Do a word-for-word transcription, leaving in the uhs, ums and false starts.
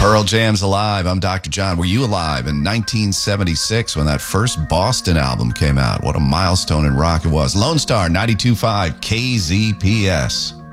Pearl Jam's Alive. I'm Doctor John. Were you alive in nineteen seventy-six when that first Boston album came out? What a milestone in rock it was. Lone Star ninety-two point five K Z P S.